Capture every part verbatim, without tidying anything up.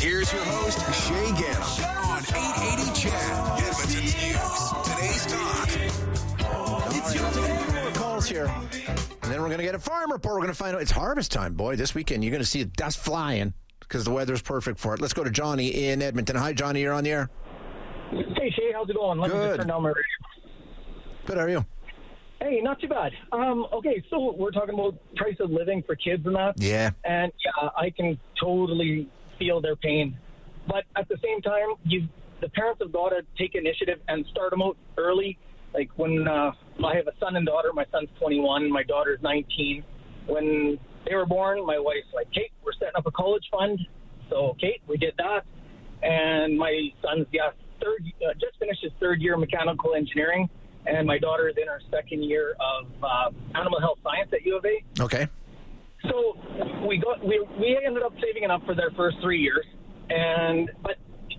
Here's your host, Shay Gannell, on eight eighty C H E D, Edmonton's News. Today's Talk. It's your calls here. And then we're going to get a farm report. We're going to find out it's harvest time. Boy, this weekend you're going to see dust flying because the weather's perfect for it. Let's go to Johnny in Edmonton. Hi, Johnny. You're on the air. Hey, Shay. How's it going? Let me Good. just turn down my radio. Good. How are you? Hey, not too bad. Um, okay, so we're talking about price of living for kids and that. Yeah. And yeah, I can totally feel their pain. But at the same time, you the parents have got to take initiative and start them out early. Like when uh, I have a son and daughter, my son's twenty-one, my daughter's nineteen. When they were born, my wife's like, Kate, we're setting up a college fund. So, Kate, we did that. And my son's, yeah, third, uh, just finished his third year of mechanical engineering. And my daughter is in her second year of uh, animal health science at U of A. Okay. So we got we we ended up saving enough for their first three years, and but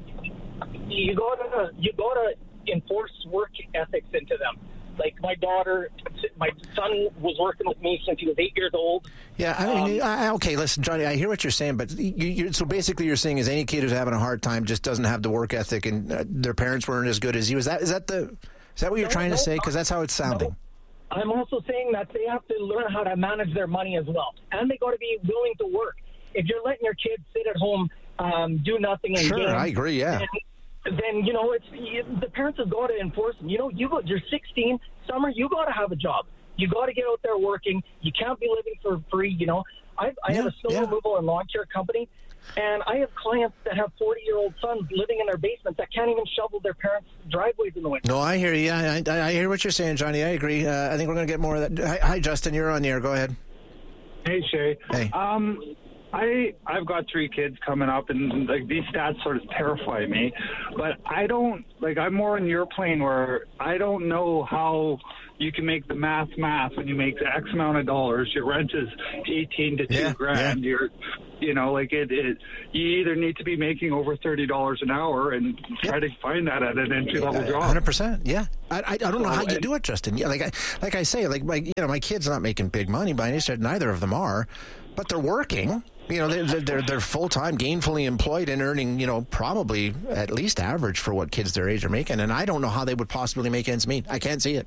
you gotta you gotta enforce work ethics into them. Like my daughter, my son was working with me since he was eight years old. Yeah, I mean, um, I, okay, listen, Johnny, I hear what you're saying, but you, you, so basically you're saying is any kid who's having a hard time just doesn't have the work ethic, and uh, their parents weren't as good as you. Is that is that the is that what you're no, trying no, to say? Because that's how it's sounding. No. I'm also saying that they have to learn how to manage their money as well, and they got to be willing to work. If you're letting your kids sit at home, um, do nothing, and sure, game, I agree. Yeah. Then, then you know it's you, the parents have got to enforce them. You know, you got you're sixteen, Summer. You got to have a job. You got to get out there working. You can't be living for free. You know, I, I yeah, have a snow yeah. removal and lawn care company. And I have clients that have forty-year-old sons living in their basement that can't even shovel their parents' driveways in the winter. No, I hear you. I, I, I hear what you're saying, Johnny. I agree. Uh, I think we're going to get more of that. Hi, hi, Justin. You're on the air. Go ahead. Hey, Shay. Hey. Um, I I've got three kids coming up, and like these stats sort of terrify me. But I don't like. I'm more in your plane where I don't know how you can make the math math when you make X amount of dollars. Your rent is eighteen to two yeah, grand. Yeah. You're You know, like it, it, you either need to be making over thirty dollars an hour and try yep. to find that at an entry level job. one hundred percent. Yeah, I, I, I don't know how you and, do it, Justin. Yeah, like I, like I say, like my, you know, my kid's not making big money by any stretch. Neither of them are, but they're working. You know, they're they're, they're full time, gainfully employed, and earning, you know, probably at least average for what kids their age are making. And I don't know how they would possibly make ends meet. I can't see it.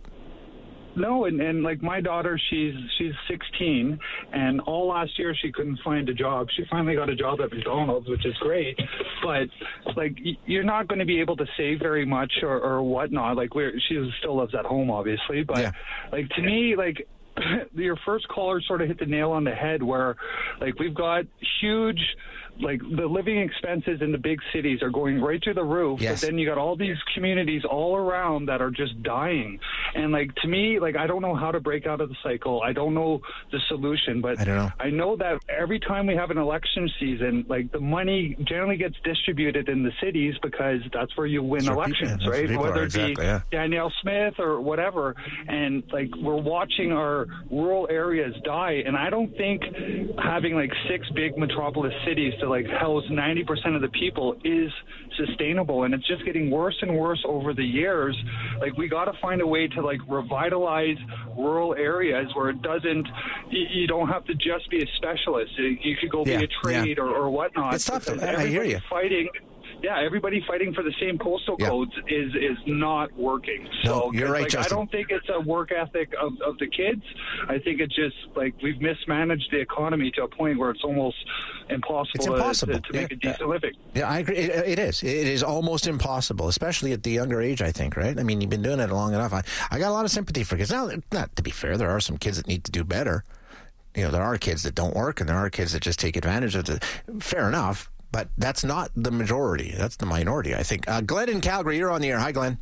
No, and, and like my daughter, she's she's sixteen, and all last year she couldn't find a job. She finally got a job at McDonald's, which is great, but like you're not going to be able to save very much or, or whatnot. Like we're she still lives at home, obviously, but yeah. like to me, like your first caller sort of hit the nail on the head. Where like we've got huge. Like the living expenses in the big cities are going right through the roof, yes. but then you got all these communities all around that are just dying. And like to me, like I don't know how to break out of the cycle. I don't know the solution, but I don't know. I know that every time we have an election season, like the money generally gets distributed in the cities because that's where you win that's elections, people, right? Whether are, it be exactly, yeah. Danielle Smith or whatever. And like we're watching our rural areas die, and I don't think having like six big metropolis cities to like house ninety percent of the people is sustainable, and it's just getting worse and worse over the years. Like we got to find a way to like revitalize rural areas where it doesn't you, you don't have to just be a specialist. You could go yeah, be a trade yeah. or, or whatnot. It's tough. Everybody I hear you. Fighting Yeah, everybody fighting for the same postal yeah. codes is is not working. No, So you're right, like, Justin. I don't think it's a work ethic of, of the kids. I think it's just like we've mismanaged the economy to a point where it's almost impossible, It's impossible. to, to yeah. make a decent living. Yeah, I agree. It, it is. It is almost impossible, especially at the younger age, I think, right? I mean, you've been doing it long enough. I, I got a lot of sympathy for kids. Now, not to be fair, there are some kids that need to do better. You know, there are kids that don't work, and there are kids that just take advantage of it. Fair enough, but that's not the majority. That's the minority, I think. Uh, Glenn in Calgary, you're on the air. Hi, Glenn.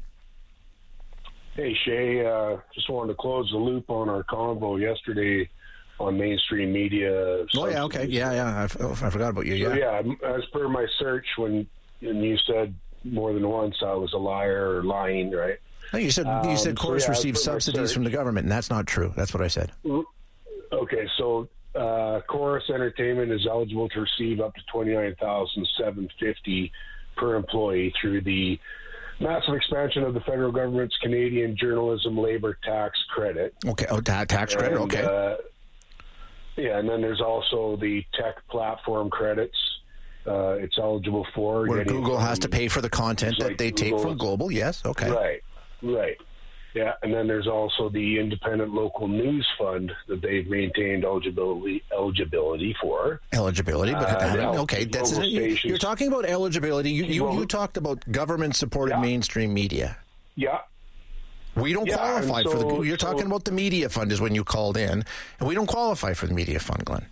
Hey, Shay. Uh, just wanted to close the loop on our convo yesterday on mainstream media. Oh, yeah, okay. Yeah, yeah. I, oh, I forgot about you. So, Yeah. yeah, as per my search, when, when you said more than once I was a liar or lying, right? No, you said you said Um, so, Chorus yeah, receives as per my subsidies search- from the government, and that's not true. That's what I said. Okay, so uh, Chorus Entertainment is eligible to receive up to twenty-nine thousand seven hundred fifty dollars per employee through the massive expansion of the federal government's Canadian Journalism Labor Tax Credit. Okay. Oh, ta- tax credit. And, Okay. Uh, yeah, and then there's also the tech platform credits uh, it's eligible for. Where Google has to pay for the content that like they Google. take from Global. Yes, okay. Right, right. Yeah, and then there's also the Independent Local News Fund that they've maintained eligibility eligibility for. Eligibility, but Uh, having, now, okay, that's local you, stations- you're talking about eligibility. You you, Well, you talked about government-supported Yeah. mainstream media. Yeah. We don't Yeah, qualify and for the. so- You're so- talking about the media fund is when you called in, and we don't qualify for the media fund, Glenn.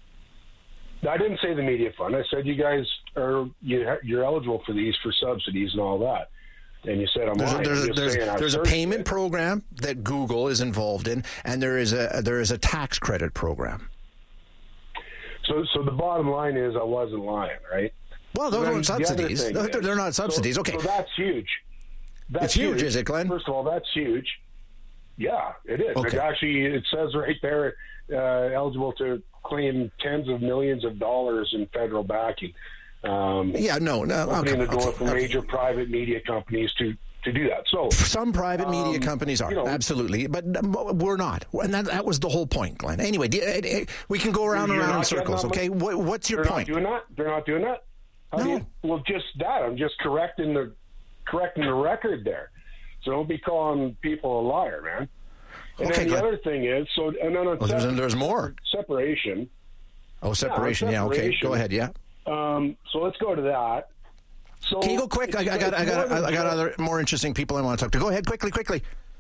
I didn't say the media fund. I said you guys are you, you're eligible for these for subsidies and all that. And you said I'm There's a, lying. there's, I'm just there's, saying I've there's a searched payment it. program that Google is involved in, and there is a there is a tax credit program. So, so the bottom line is I wasn't lying, right? Well, those Then aren't the other subsidies. thing They're, is- they're not subsidies. So, okay, so that's huge. That's It's huge, is it, Glenn? First of all, that's huge. Yeah, it is. Okay. It actually, it says right there, uh, eligible to claim tens of millions of dollars in federal backing. Um, yeah, no, no. opening Okay, the door okay, for okay. major private media companies to, to do that. So Some private media Um, companies are, you know- absolutely, but um, we're not. And that, that was the whole point, Glenn. Anyway, do- uh, uh, we can go around and You're around in not getting circles, that okay? much- What, what's your they're point? not doing that. They're not doing that. How do No. you, well, just that. I'm just correcting the correcting the record there. So don't be calling people a liar, man. And Okay, then the Glenn. other thing is, so and then on Well, there's, sep- there's more. separation. Oh, separation. Yeah, okay. separation. Go ahead, yeah. Um, so let's go to that. So Can you go quick? I, I got, I got, I got other more interesting people I want to talk to. Go ahead, quickly, quickly.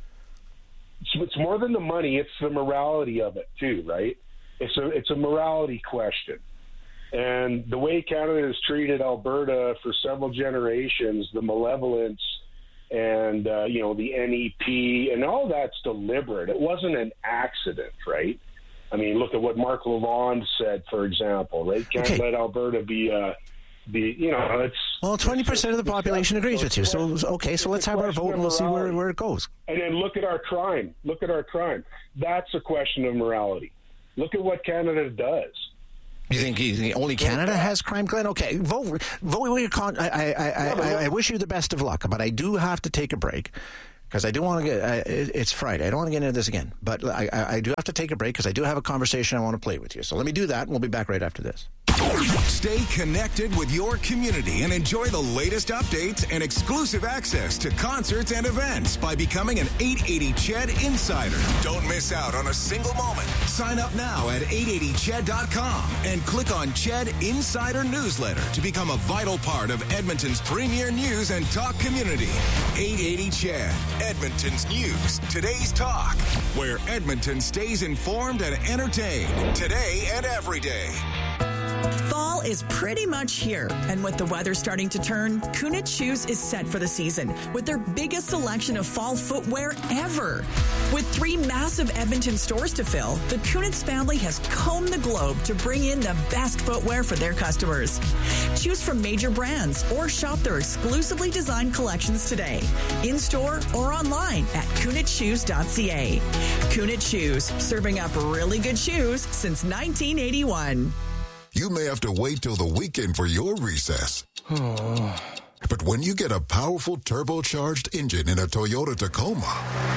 It's more than the money; it's the morality of it too, right? It's a it's a morality question. And the way Canada has treated Alberta for several generations, the malevolence and, uh, you know, the N E P and all that's deliberate. It wasn't an accident, right? I mean, look at what Mark Lalonde said, for example, right? Can't Okay. let Alberta be, uh, be, you know, it's... Well, twenty percent of the population agrees with you. So, okay, so let's have our vote and we'll see where, where it goes. And then look at our crime. Look at our crime. That's a question of morality. Look at what Canada does. You think, you think only Canada has crime, Glenn? Okay, vote. Vote with your con- I, I, I, I, I wish you the best of luck, but I do have to take a break because I do want to get. I, it- it's Friday. I don't want to get into this again, but I, I, I do have to take a break because I do have a conversation I want to play with you. So let me do that, and we'll be back right after this. Stay connected with your community and enjoy the latest updates and exclusive access to concerts and events by becoming an eight eighty C H E D Insider. Don't miss out on a single moment. Sign up now at eight eighty C H E D dot com and click on C H E D Insider Newsletter to become a vital part of Edmonton's premier news and talk community. eight eighty C H E D, Edmonton's news, today's talk, where Edmonton stays informed and entertained today and every day. Fall is pretty much here, and with the weather starting to turn, Kunitz Shoes is set for the season with their biggest selection of fall footwear ever. With three massive Edmonton stores to fill, the Kunitz family has combed the globe to bring in the best footwear for their customers. Choose from major brands or shop their exclusively designed collections today, in-store or online at kunitz shoes dot c a. Kunitz Shoes, serving up really good shoes since nineteen eighty-one. You may have to wait till the weekend for your recess. But when you get a powerful turbocharged engine in a Toyota Tacoma,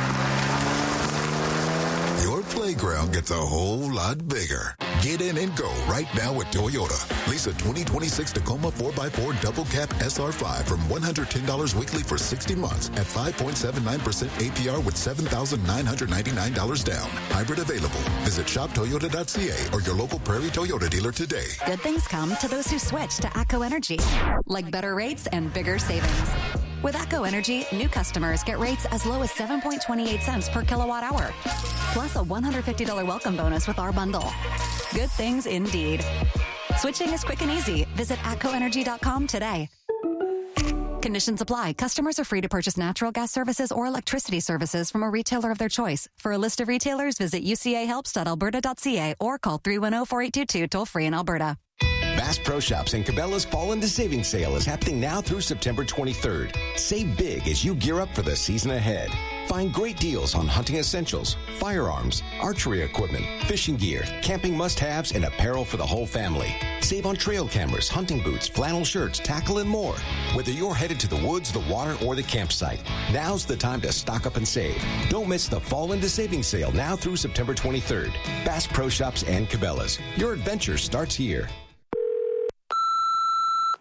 your playground gets a whole lot bigger. Get in and go right now at Toyota. Lease a twenty twenty-six Tacoma four by four Double Cab S R five from one hundred ten dollars weekly for sixty months at five point seven nine percent A P R with seven thousand nine hundred ninety-nine dollars down. Hybrid available. Visit shop toyota dot c a or your local Prairie Toyota dealer today. Good things come to those who switch to ATCO Energy, like better rates and bigger savings. With ATCO Energy, new customers get rates as low as seven point two eight cents per kilowatt hour, plus a one hundred fifty dollars welcome bonus with our bundle. Good things indeed. Switching is quick and easy. Visit atco energy dot com today. Conditions apply. Customers are free to purchase natural gas services or electricity services from a retailer of their choice. For a list of retailers, visit u c a helps dot alberta dot c a or call three one zero, four eight two two toll free in Alberta. Bass Pro Shops and Cabela's Fall into Savings Sale is happening now through September twenty-third. Save big as you gear up for the season ahead. Find great deals on hunting essentials, firearms, archery equipment, fishing gear, camping must-haves, and apparel for the whole family. Save on trail cameras, hunting boots, flannel shirts, tackle, and more. Whether you're headed to the woods, the water, or the campsite, now's the time to stock up and save. Don't miss the Fall into Savings Sale now through September twenty-third. Bass Pro Shops and Cabela's. Your adventure starts here.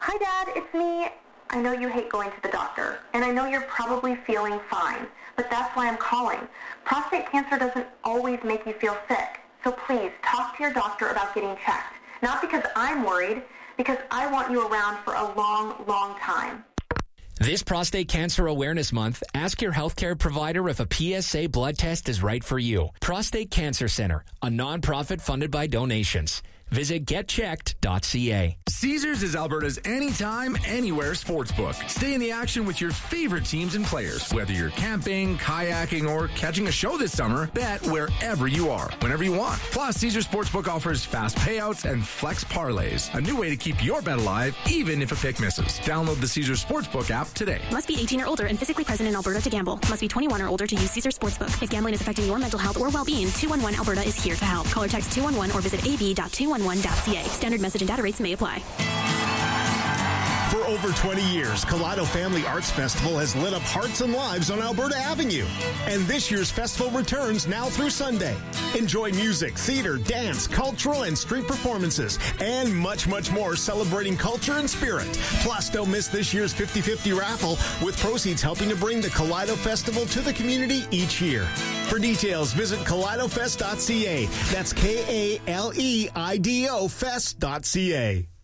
Hi, Dad. It's me. I know you hate going to the doctor, and I know you're probably feeling fine, but that's why I'm calling. Prostate cancer doesn't always make you feel sick, so please talk to your doctor about getting checked. Not because I'm worried, because I want you around for a long, long time. This Prostate Cancer Awareness Month, ask your healthcare provider if a P S A blood test is right for you. Prostate Cancer Center, a nonprofit funded by donations. Visit get checked dot c a. Caesars is Alberta's anytime, anywhere sportsbook. Stay in the action with your favorite teams and players. Whether you're camping, kayaking, or catching a show this summer, bet wherever you are, whenever you want. Plus, Caesars Sportsbook offers fast payouts and flex parlays, a new way to keep your bet alive, even if a pick misses. Download the Caesars Sportsbook app today. Must be eighteen or older and physically present in Alberta to gamble. Must be twenty-one or older to use Caesars Sportsbook. If gambling is affecting your mental health or well-being, two one one Alberta is here to help. Call or text two one one or visit a b dot two one one dot c a. Standard message and data rates may apply. For over twenty years, Kaleido Family Arts Festival has lit up hearts and lives on Alberta Avenue. And this year's festival returns now through Sunday. Enjoy music, theater, dance, cultural and street performances, and much, much more celebrating culture and spirit. Plus, don't miss this year's fifty-fifty raffle, with proceeds helping to bring the Kaleido Festival to the community each year. For details, visit kaleido fest dot c a. That's K A L E I D O fest dot c a.